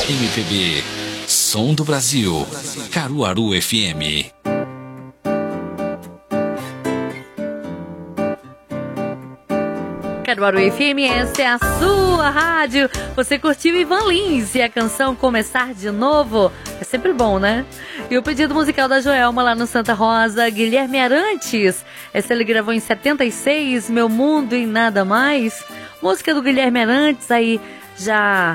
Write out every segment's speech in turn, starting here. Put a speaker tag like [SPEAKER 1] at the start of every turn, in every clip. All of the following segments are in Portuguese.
[SPEAKER 1] MPB, Som do Brasil, Caruaru FM.
[SPEAKER 2] Caruaru FM, essa é a sua rádio. Você curtiu Ivan Lins e a canção Começar de Novo? É sempre bom, né? E o pedido musical da Joelma lá no Santa Rosa, Guilherme Arantes. Essa ele gravou em 76, Meu Mundo e Nada Mais. Música do Guilherme Arantes aí já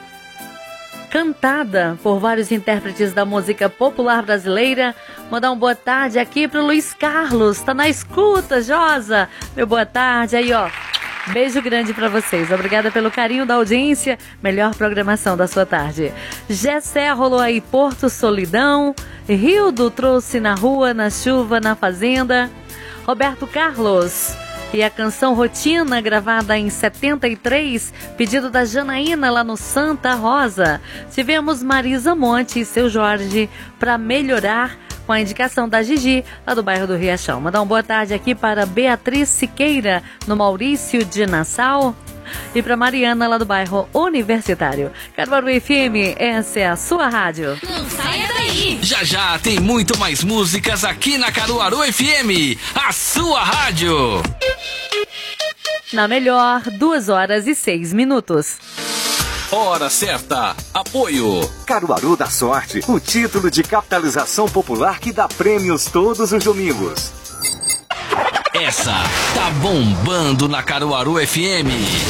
[SPEAKER 2] cantada por vários intérpretes da música popular brasileira. Mandar uma boa tarde aqui pro Luiz Carlos. Tá na escuta, Josa. Meu boa tarde aí, ó. Beijo grande pra vocês. Obrigada pelo carinho da audiência. Melhor programação da sua tarde. Gessé rolou aí Porto Solidão. Rildo trouxe Na Rua, Na Chuva, Na Fazenda. Roberto Carlos e a canção Rotina, gravada em 73, pedido da Janaína lá no Santa Rosa. Tivemos Marisa Monte e Seu Jorge, Pra Melhorar, com a indicação da Gigi, lá do bairro do Riachão. Mandar uma boa tarde aqui para Beatriz Siqueira, no Maurício de Nassau. E para Mariana, lá do bairro Universitário. Caruaru FM, essa é a sua rádio.
[SPEAKER 3] Não saia daí!
[SPEAKER 1] Já já tem muito mais músicas aqui na Caruaru FM, a sua rádio.
[SPEAKER 2] Na melhor, 2h06.
[SPEAKER 1] Hora certa. Apoio
[SPEAKER 4] Caruaru da Sorte, o título de capitalização popular que dá prêmios todos os domingos.
[SPEAKER 1] Essa tá bombando na Caruaru FM.